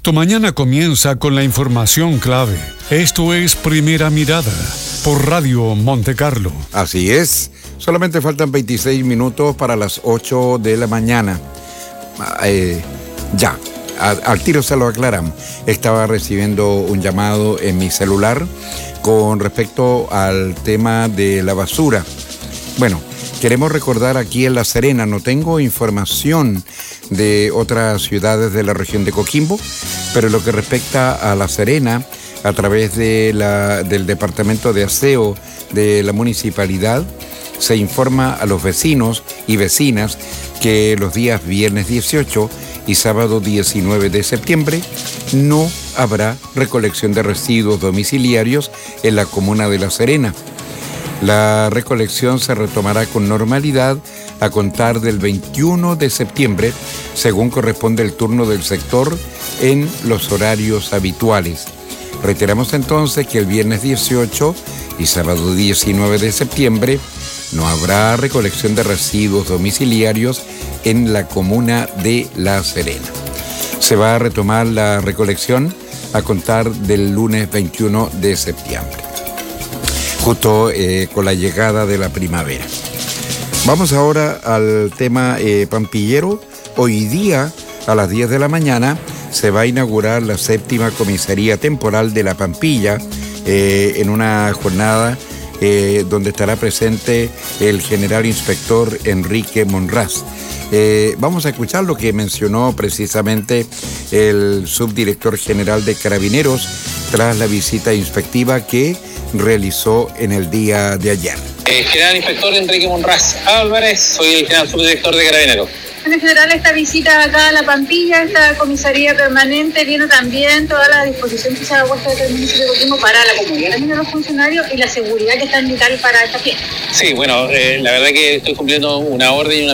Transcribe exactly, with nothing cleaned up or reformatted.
Tu mañana comienza con la información clave. Esto es Primera Mirada por Radio Monte Carlo. Así es. Solamente faltan veintiséis minutos para las ocho de la mañana. Eh, ya, a, al tiro se lo aclaramos. Estaba recibiendo un llamado en mi celular con respecto al tema de la basura. Bueno, queremos recordar aquí en La Serena, no tengo información de otras ciudades de la región de Coquimbo, pero lo que respecta a La Serena, a través de la, del Departamento de Aseo de la Municipalidad, se informa a los vecinos y vecinas que los días viernes dieciocho y sábado diecinueve de septiembre no habrá recolección de residuos domiciliarios en la comuna de La Serena. La recolección se retomará con normalidad a contar del veintiuno de septiembre, según corresponde el turno del sector en los horarios habituales. Reiteramos entonces que el viernes dieciocho y sábado diecinueve de septiembre no habrá recolección de residuos domiciliarios en la comuna de La Serena. Se va a retomar la recolección a contar del lunes veintiuno de septiembre, justo eh, con la llegada de la primavera. Vamos ahora al tema eh, pampillero. Hoy día, a las diez de la mañana, se va a inaugurar la séptima comisaría temporal de La Pampilla, eh, en una jornada eh, donde estará presente el general inspector Enrique Monraz. Eh, vamos a escuchar lo que mencionó precisamente el subdirector general de Carabineros tras la visita inspectiva que realizó en el día de ayer. Eh, general inspector Enrique Monraz Álvarez, soy el general subdirector de Carabineros. En general, esta visita acá a La Pampilla, esta comisaría permanente, viene también toda la disposición que se ha puesto desde el municipio de Coquimbo para la comunidad también de los funcionarios y la seguridad que es tan vital para esta fiesta. Sí, bueno, eh, la verdad que estoy cumpliendo una orden y una